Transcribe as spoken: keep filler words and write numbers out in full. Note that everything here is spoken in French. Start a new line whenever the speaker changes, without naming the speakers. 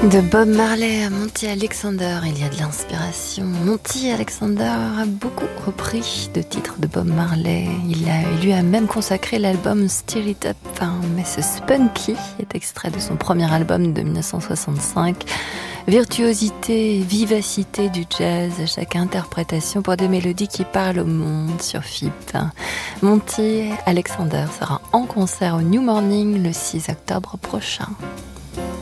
De Bob Marley à Monty Alexander, il y a de l'inspiration. Monty Alexander a beaucoup repris de titres de Bob Marley. Il, a, il lui a même consacré l'album Stir It Up. Enfin, mais ce Spunky est extrait de son premier album de dix-neuf cent soixante-cinq. Virtuosité, vivacité du jazz à chaque interprétation pour des mélodies qui parlent au monde sur F I P. Monty Alexander sera en concert au New Morning le six octobre prochain.